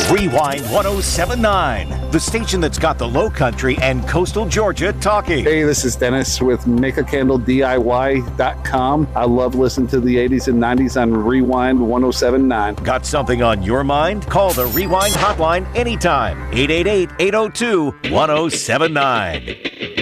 Rewind 1079, the station that's got the Low Country and coastal Georgia talking. Hey, this is Dennis with MakeACandleDIY.com. I love listening to the 80s and 90s on Rewind 1079. Got something on your mind? Call the Rewind hotline anytime. 888-802-1079.